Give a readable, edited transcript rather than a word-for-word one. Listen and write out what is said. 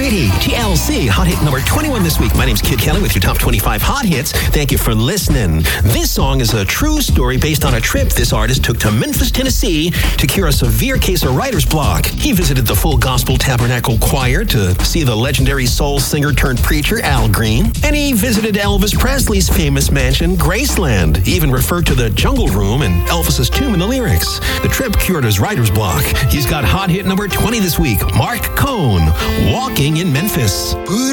City. TLC, hot hit number 21 this week. My name's Kid Kelly with your top 25 hot hits. Thank you for listening. This song is a true story based on a trip this artist took to Memphis, Tennessee to cure a severe case of writer's block. He visited the Full Gospel Tabernacle Choir to see the legendary soul singer turned preacher Al Green. And he visited Elvis Presley's famous mansion, Graceland. He even referred to the Jungle Room and Elvis's tomb in the lyrics. The trip cured his writer's block. He's got hot hit number 20 this week. Mark Cohn, Walking in Memphis.